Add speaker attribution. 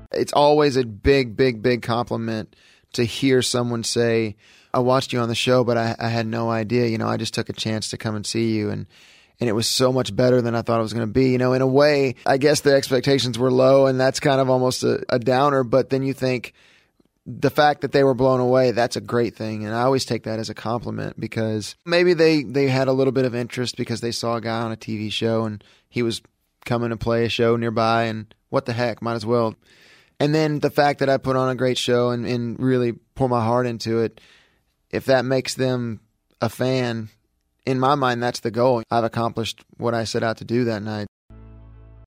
Speaker 1: It's always a big, big, big compliment to hear someone say, I watched you on the show, but I had no idea. I just took a chance to come and see you. And it was so much better than I thought it was going to be. In a way, I guess the expectations were low, and that's kind of almost a downer. But then you think the fact that they were blown away, that's a great thing. And I always take that as a compliment, because maybe they had a little bit of interest because they saw a guy on a TV show and he was coming to play a show nearby, and what the heck, might as well. And then the fact that I put on a great show and really pour my heart into it, if that makes them a fan, in my mind, that's the goal. I've accomplished what I set out to do that night.